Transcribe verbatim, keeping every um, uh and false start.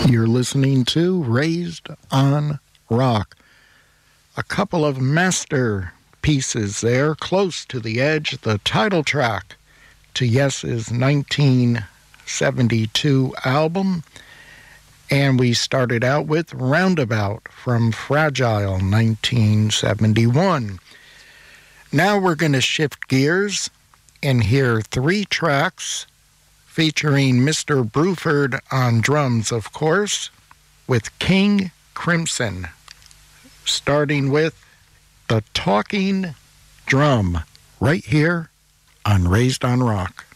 You're listening to Raised on Rock. A couple of masterpieces there, Close to the Edge, the title track to Yes's nineteen seventy-two album. And we started out with Roundabout from Fragile, nineteen seventy-one. Now we're going to shift gears and hear three tracks featuring Mister Bruford on drums, of course, with King Crimson, starting with The Talking Drum, right here on Raised on Rock.